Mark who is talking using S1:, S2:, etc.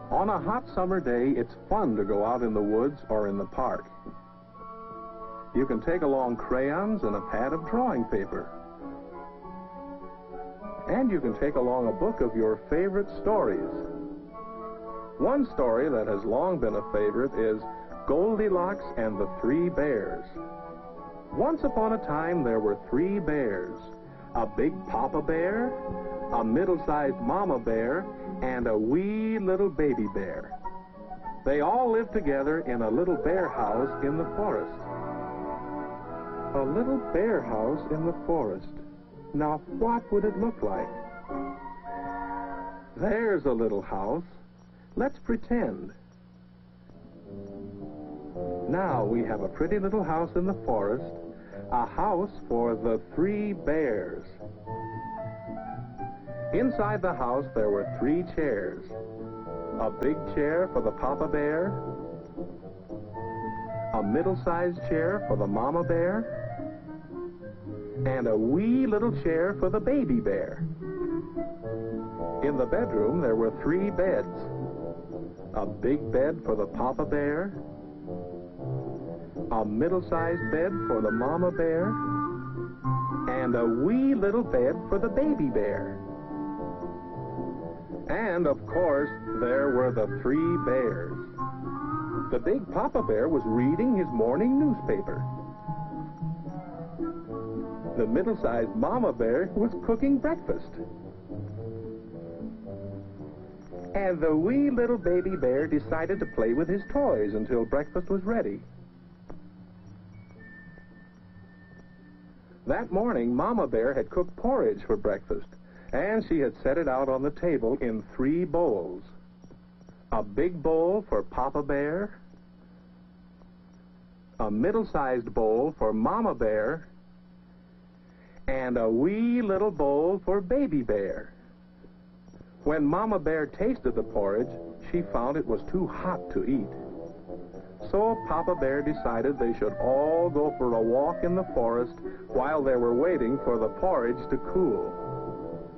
S1: On a hot summer day, it's fun to go out in the woods or in the park. You can take along crayons and a pad of drawing paper. And you can take along a book of your favorite stories. One story that has long been a favorite is Goldilocks and the Three Bears. Once upon a time, there were three bears. A big papa bear, a middle-sized mama bear, and a wee little baby bear. They all lived together in a little bear house in the forest. A little bear house in the forest. Now, what would it look like? There's a little house. Let's pretend. Now we have a pretty little house in the forest, a house for the three bears. Inside the house there were three chairs. A big chair for the papa bear, a middle-sized chair for the mama bear, and a wee little chair for the baby bear. In the bedroom there were three beds. A big bed for the papa bear, a middle-sized bed for the mama bear, and a wee little bed for the baby bear. And, of course, there were the three bears. The big papa bear was reading his morning newspaper. The middle-sized mama bear was cooking breakfast. And the wee little baby bear decided to play with his toys until breakfast was ready. That morning, Mama Bear had cooked porridge for breakfast, and she had set it out on the table in three bowls. A big bowl for Papa Bear, a middle-sized bowl for Mama Bear, and a wee little bowl for Baby Bear. When Mama Bear tasted the porridge, she found it was too hot to eat. So Papa Bear decided they should all go for a walk in the forest while they were waiting for the porridge to cool.